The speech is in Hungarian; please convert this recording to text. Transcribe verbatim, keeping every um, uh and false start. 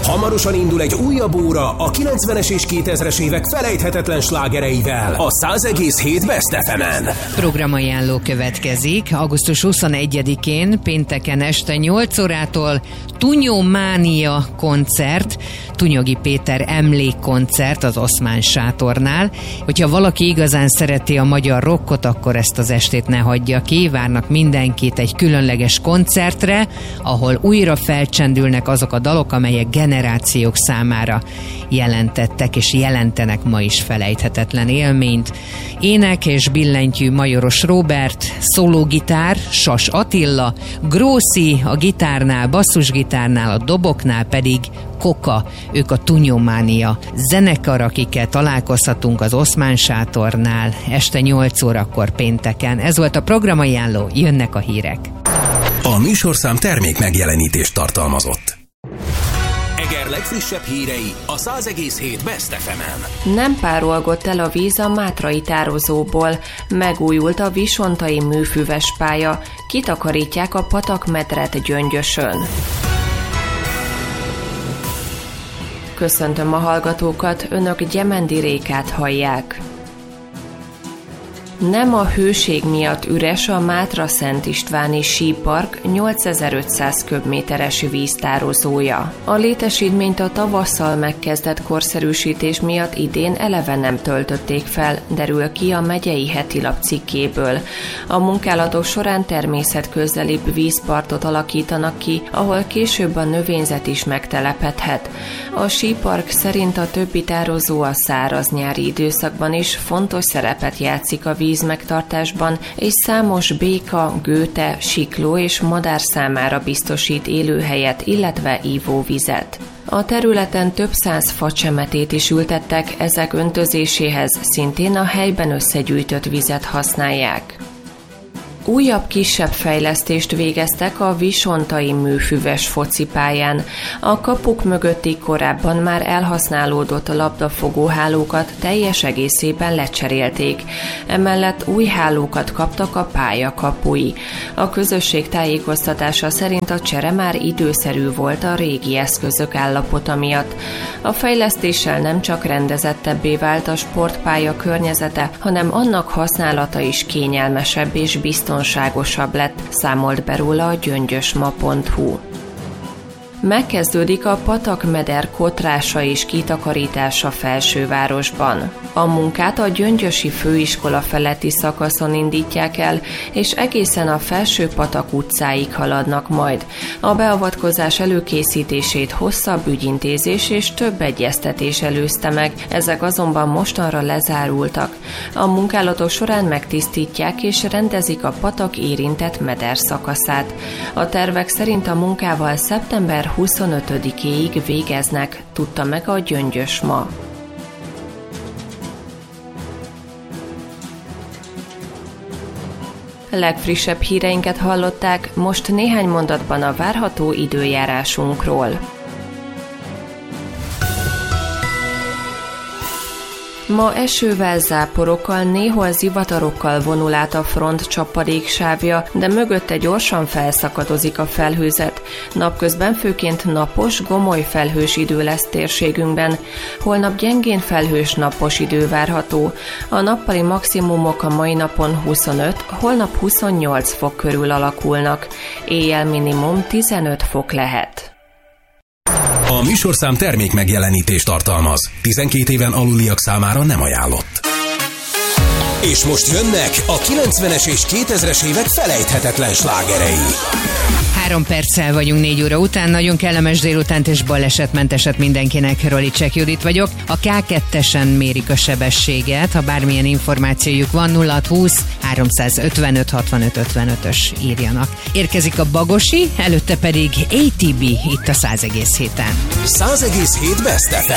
Hamarosan indul egy újabb óra a kilencvenes és kétezres évek felejthetetlen slágereivel a száz egész hét Best ef emen. Programajánló következik. augusztus huszonegyedikén pénteken este nyolc órától Tunyó Mánia koncert, Tunyogi Péter emlékkoncert az Oszmán Sátornál. Hogyha valaki igazán szereti a magyar rockot, akkor ezt az estét ne hagyja ki. Várnak mindenkit egy különleges koncertre, ahol újra felcsendülnek azok a dalok, amelyek generációk számára jelentettek és jelentenek ma is felejthetetlen élményt. Ének és billentyű Majoros Róbert, szólógitár Sas Attila, Grószi a gitárnál, basszusgitárnál, a doboknál pedig Koka, ők a Tunyó Mánia zenekar, akikkel találkozhatunk az Oszmán Sátornál este nyolc órakor pénteken. Ez volt a programajánló, jönnek a hírek. A műsorszám termék megjelenítést tartalmazott. Eger legfrissebb hírei a száz egész hét Best ef emen. Nem párolgott el a víz a mátrai tározóból, megújult a visontai műfüves pálya, kitakarítják a patakmedret Gyöngyösön. Köszöntöm a hallgatókat, önök Gyemendi Rékát hallják. Nem a hőség miatt üres a Mátra-Szent Istváni sípark nyolcezer-ötszáz köbméteres víztározója. A létesítményt a tavasszal megkezdett korszerűsítés miatt idén eleve nem töltötték fel, derül ki a Megyei Hetilap cikkéből. A munkálatok során természetközelibb vízpartot alakítanak ki, ahol később a növényzet is megtelepedhet. A sípark szerint a többi tározó a száraz nyári időszakban is fontos szerepet játszik a víz vízmegtartásban, és számos béka, gőte, sikló és madár számára biztosít élőhelyet, illetve ivóvizet. A területen több száz facsemetét is ültettek, ezek öntözéséhez szintén a helyben összegyűjtött vizet használják. Újabb kisebb fejlesztést végeztek a visontai műfüves focipályán. A kapuk mögötti korábban már elhasználódott labdafogóhálókat teljes egészében lecserélték. Emellett új hálókat kaptak a pálya kapui. A közösség tájékoztatása szerint a csere már időszerű volt a régi eszközök állapota miatt. A fejlesztéssel nem csak rendezettebbé vált a sportpálya környezete, hanem annak használata is kényelmesebb és biztonságosabb. biztonságosabb lett, számolt be róla a gyöngyösma pont hu. Megkezdődik a patakmeder kotrása és kitakarítása Felsővárosban. A munkát a Gyöngyösi Főiskola feletti szakaszon indítják el, és egészen a Felső-patak utcáig haladnak majd. A beavatkozás előkészítését hosszabb ügyintézés és több egyeztetés előzte meg, ezek azonban mostanra lezárultak. A munkálatok során megtisztítják és rendezik a patak érintett meder szakaszát. A tervek szerint a munkával szeptember huszonötödikéig végeznek, tudta meg a Gyöngyös ma. Legfrissebb híreinket hallották, most néhány mondatban a várható időjárásunkról. Ma esővel, záporokkal, néhol zivatarokkal vonul át a front csapadéksávja, de mögötte gyorsan felszakadozik a felhőzet. Napközben főként napos, gomoly felhős idő lesz térségünkben. Holnap gyengén felhős napos idő várható. A nappali maximumok a mai napon huszonöt, holnap huszonnyolc fok körül alakulnak. Éjjel minimum tizenöt fok lehet. A műsorszám termék megjelenítést tartalmaz. tizenkét éven aluliak számára nem ajánlott. És most jönnek a kilencvenes és kétezres évek felejthetetlen slágerei. Három perccel vagyunk négy óra után, nagyon kellemes délutánt és balesetmenteset mindenkinek. Rolicek Judit vagyok. A ká kettesen mérik a sebességet, ha bármilyen információjuk van, nulla húsz háromszázötvenöt hatvanöt ötvenötös írjanak. Érkezik a Bagosi, előtte pedig á té bé itt a száz egész héten. száz egész hét Best ef